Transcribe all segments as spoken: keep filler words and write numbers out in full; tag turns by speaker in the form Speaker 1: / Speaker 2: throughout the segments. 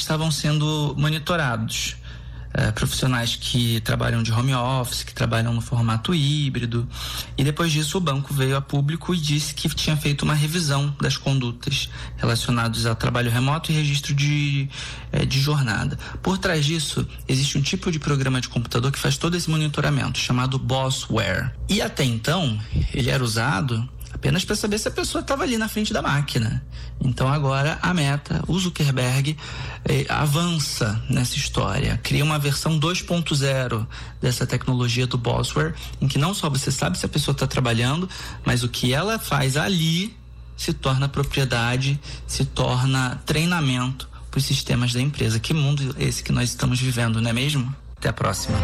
Speaker 1: estavam sendo monitorados. É, profissionais que trabalham de home office, que trabalham no formato híbrido, e depois disso o banco veio a público e disse que tinha feito uma revisão das condutas relacionadas ao trabalho remoto e registro de, é, de jornada. Por trás disso, existe um tipo de programa de computador que faz todo esse monitoramento, chamado Bossware. E até então, ele era usado apenas para saber se a pessoa estava ali na frente da máquina. Então agora a Meta, o Zuckerberg, eh, avança nessa história, cria uma versão dois ponto zero dessa tecnologia do Bossware, em que não só você sabe se a pessoa está trabalhando, mas o que ela faz ali se torna propriedade, se torna treinamento para os sistemas da empresa. Que mundo esse que nós estamos vivendo, não é mesmo? Até a próxima.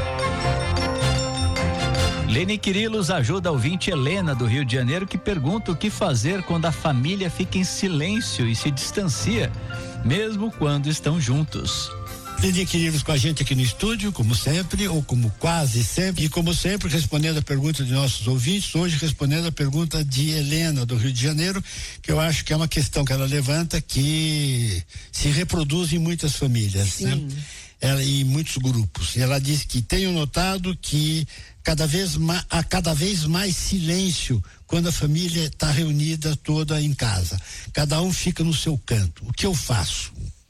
Speaker 2: Lene Quirilos ajuda a ouvinte Helena do Rio de Janeiro, que pergunta o que fazer quando a família fica em silêncio e se distancia, mesmo quando estão juntos.
Speaker 3: Lene Quirilos com a gente aqui no estúdio, como sempre, ou como quase sempre, e como sempre respondendo a pergunta de nossos ouvintes, hoje respondendo a pergunta de Helena do Rio de Janeiro, que eu acho que é uma questão que ela levanta que se reproduz em muitas famílias,
Speaker 4: Sim.
Speaker 3: né? Ela, e muitos grupos. Ela diz que tenho notado que cada vez mais, há cada vez mais silêncio quando a família está reunida toda em casa. Cada um fica no seu canto. O que eu faço?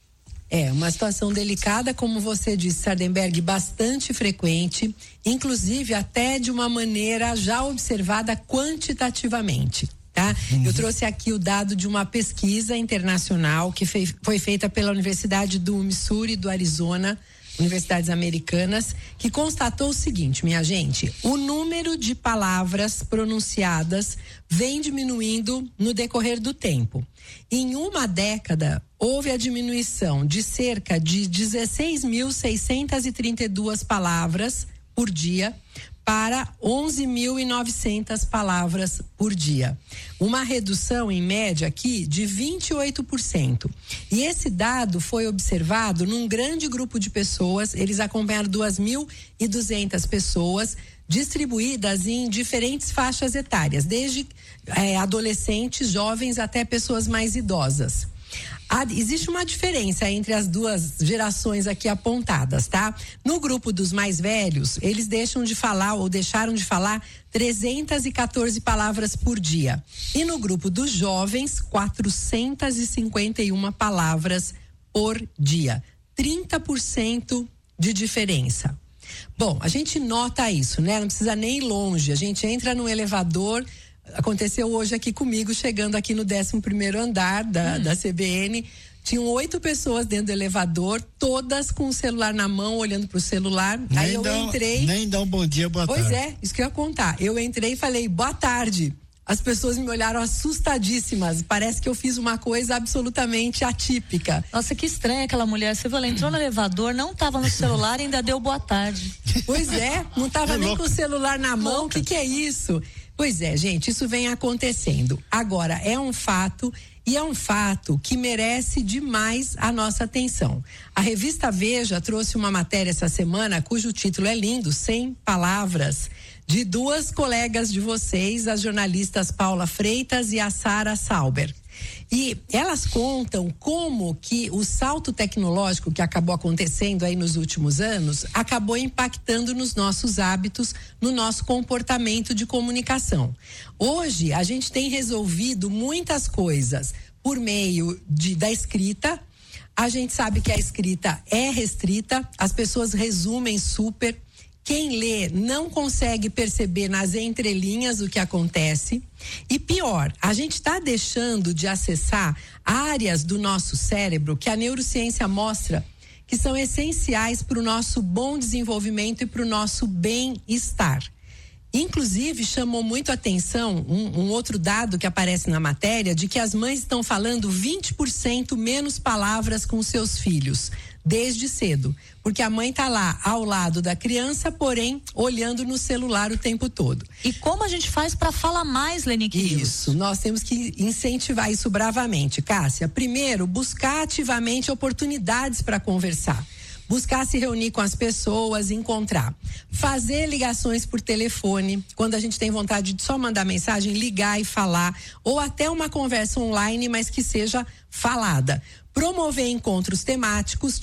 Speaker 4: É uma situação delicada, como você disse, Sardenberg, bastante frequente, inclusive até de uma maneira já observada quantitativamente. Tá? Uhum. Eu trouxe aqui o dado de uma pesquisa internacional que fei, foi feita pela Universidade do Missouri, do Arizona, universidades americanas, que constatou o seguinte, minha gente: o número de palavras pronunciadas vem diminuindo no decorrer do tempo. Em uma década, houve a diminuição de cerca de dezesseis mil seiscentas e trinta e duas palavras por dia para onze mil e novecentas palavras por dia. Uma redução, em média, aqui de vinte e oito por cento. E esse dado foi observado num grande grupo de pessoas. Eles acompanharam duas mil e duzentas pessoas, distribuídas em diferentes faixas etárias, desde é, adolescentes, jovens, até pessoas mais idosas. Ah, existe uma diferença entre as duas gerações aqui apontadas, tá? No grupo dos mais velhos, eles deixam de falar ou deixaram de falar trezentas e quatorze palavras por dia. E no grupo dos jovens, quatrocentas e cinquenta e uma palavras por dia. trinta por cento de diferença. Bom, a gente nota isso, né? Não precisa nem ir longe. A gente entra no elevador. Aconteceu hoje aqui comigo, chegando aqui no décimo primeiro andar da, hum. da C B N. Tinham oito pessoas dentro do elevador, todas com o celular na mão, olhando pro celular.
Speaker 3: Nem
Speaker 4: Aí eu
Speaker 3: dá,
Speaker 4: entrei.
Speaker 3: Nem dá um bom dia, boa
Speaker 4: pois
Speaker 3: tarde.
Speaker 4: Pois é, isso que eu ia contar. Eu entrei e falei, boa tarde. As pessoas me olharam assustadíssimas. Parece que eu fiz uma coisa absolutamente atípica.
Speaker 5: Nossa, que estranha aquela mulher. Você viu, ela entrou no elevador, não tava no celular e ainda deu boa tarde.
Speaker 4: Pois é, não tava é nem louco. Com o celular na mão. O que que é isso? Pois é, gente, isso vem acontecendo. Agora, é um fato, e é um fato que merece demais a nossa atenção. A revista Veja trouxe uma matéria essa semana, cujo título é lindo, cem palavras, de duas colegas de vocês, as jornalistas Paula Freitas e a Sara Sauber. E elas contam como que o salto tecnológico que acabou acontecendo aí nos últimos anos acabou impactando nos nossos hábitos, no nosso comportamento de comunicação. Hoje a gente tem resolvido muitas coisas por meio de, da escrita. A gente sabe que a escrita é restrita, as pessoas resumem super. Quem lê não consegue perceber nas entrelinhas o que acontece. E pior, a gente está deixando de acessar áreas do nosso cérebro que a neurociência mostra que são essenciais para o nosso bom desenvolvimento e para o nosso bem-estar. Inclusive, chamou muito a atenção um, um outro dado que aparece na matéria, de que as mães estão falando vinte por cento menos palavras com seus filhos, desde cedo. Porque a mãe está lá ao lado da criança, porém, olhando no celular o tempo todo.
Speaker 5: E como a gente faz para falar mais, Lene Quirilos?
Speaker 4: Isso, nós temos que incentivar isso bravamente, Cássia. Primeiro, buscar ativamente oportunidades para conversar. Buscar se reunir com as pessoas, encontrar. Fazer ligações por telefone, quando a gente tem vontade de só mandar mensagem, ligar e falar. Ou até uma conversa online, mas que seja falada. Promover encontros temáticos,